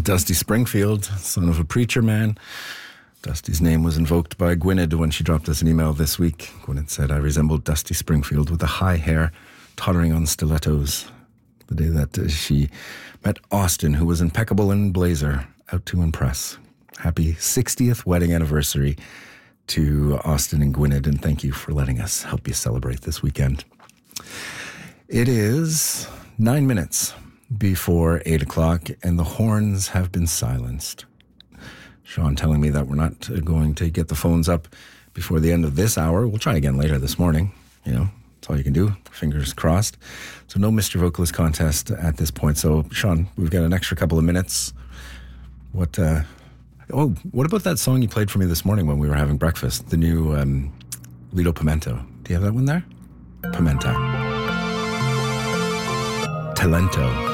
Dusty Springfield, son of a preacher man. Dusty's name was invoked by Gwynedd when she dropped us an email this week. Gwynedd said, I resembled Dusty Springfield with the high hair, tottering on stilettos. The day that she met Austin, who was impeccable in blazer, out to impress. Happy 60th wedding anniversary to Austin and Gwynedd, and thank you for letting us help you celebrate this weekend. It is 9 minutes before 8 o'clock, and the horns have been silenced. Sean telling me that we're not going to get the phones up before the end of this hour. We'll try again later this morning. You know, that's all you can do. Fingers crossed. So no Mr. Vocalist contest at this point. So, Sean, we've got an extra couple of minutes. What about that song you played for me this morning when we were having breakfast? The new Lido Pimento. Do you have that one there? Pimenta. Talento.